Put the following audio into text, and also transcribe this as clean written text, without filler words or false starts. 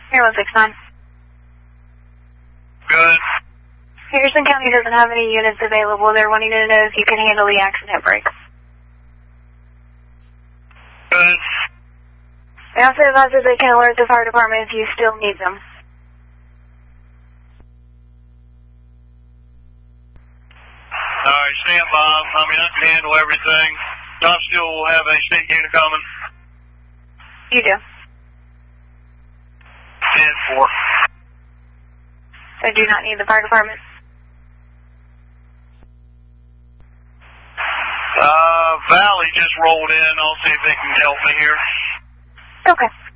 Here, 169. Good. Harrison County doesn't have any units available. They're wanting to know if you can handle the accident brakes. Good. They also advise that they can alert the fire department if you still need them. Alright, stand by. I can handle everything. I still have a state unit coming. You do. 10-4. So do not need the fire department? Valley just rolled in. I'll see if they can help me here. Okay.